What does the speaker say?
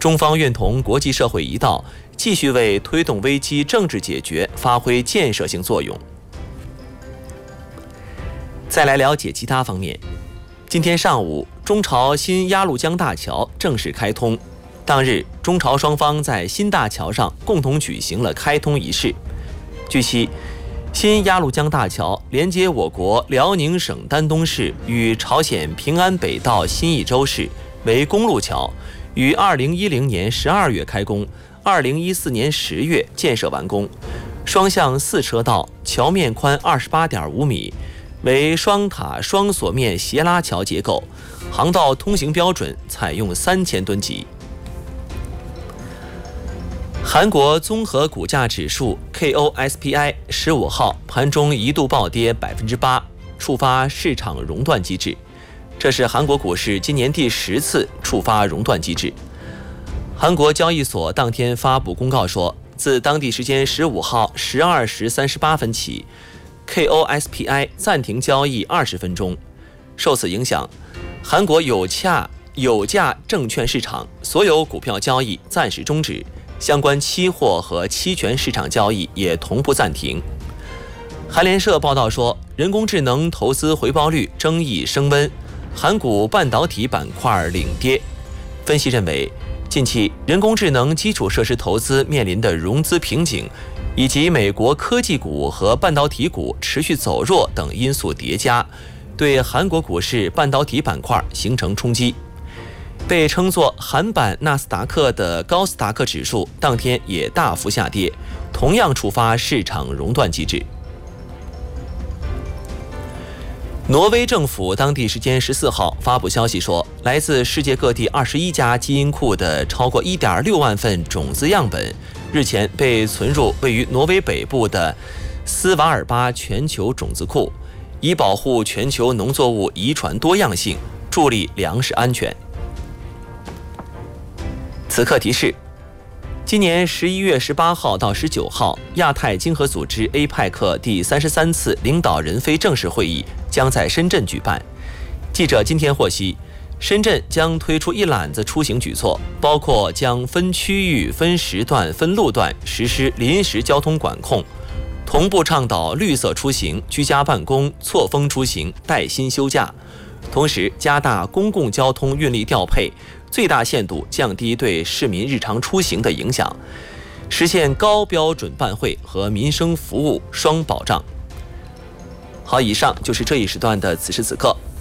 中方愿同国际社会一道，继续为推动危机政治解决发挥建设性作用。再来了解其他方面。今天上午，中朝新鸭绿江大桥正式开通。当日，中朝双方在新大桥上共同举行了开通仪式。据悉，新鸭绿江大桥连接我国辽宁省丹东市与朝鲜平安北道新义州市，为公路桥，于2010年12月开工，2014年10月建设完工。双向4车道，桥面宽28.5米，为双塔双锁面斜拉桥结构，航道通行标准采用3000吨级。韩国综合股价指数 KOSPI 15号盘中一度暴跌8%，触发市场熔断机制。这是韩国股市今年第10次触发熔断机制。韩国交易所当天发布公告说，自当地时间15号12时38分起， KOSPI 暂停交易20分钟。受此影响，韩国有价证券市场所有股票交易暂时终止，相关期货和期权市场交易也同步暂停。韩联社报道说，人工智能投资回报率争议升温，韩股半导体板块领跌。分析认为，近期人工智能基础设施投资面临的融资瓶颈，以及美国科技股和半导体股持续走弱等因素叠加，对韩国股市半导体板块形成冲击。被称作韩版纳斯达克的高斯达克指数当天也大幅下跌，同样触发市场熔断机制。挪威政府当地时间14号发布消息说，来自世界各地21家基因库的超过 1.6 万份种子样本日前被存入位于挪威北部的斯瓦尔巴全球种子库，以保护全球农作物遗传多样性，助力粮食安全。此刻提示，今年11月18号到19号，亚太经合组织 APEC 第33次领导人非正式会议将在深圳举办。记者今天获悉，深圳将推出一揽子出行举措，包括将分区域、分时段、分路段实施临时交通管控，同步倡导绿色出行、居家办公、错峰出行、带薪休假，同时加大公共交通运力调配，最大限度降低对市民日常出行的影响，实现高标准办会和民生服务双保障。好，以上就是这一时段的此时此刻。